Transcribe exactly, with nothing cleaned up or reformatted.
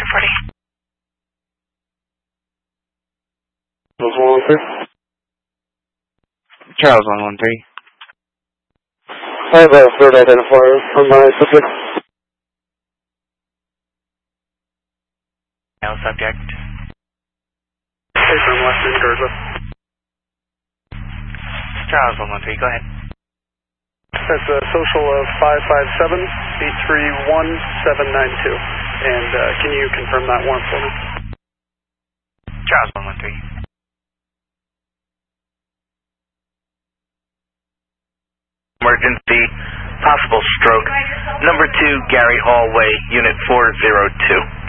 forty. Charles one one three. Charles one one three. I have a third identifier for my subject. Now subject. Hey, from Western Garza. Charles one one three, go ahead. That's a social of five five seven, eight three one, seven nine two. And uh, can you confirm that warrant for me? Charles one one three. Emergency, possible stroke. Number two, Gary Hallway, Unit four zero two.